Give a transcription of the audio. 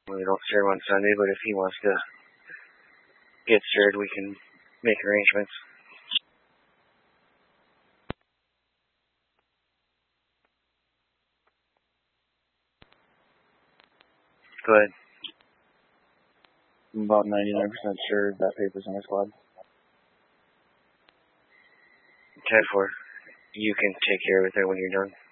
We don't serve on Sunday, but if he wants to get served, we can make arrangements. Go ahead. I'm about 99% sure that paper's in our squad. 10-4. You can take care of it there when you're done.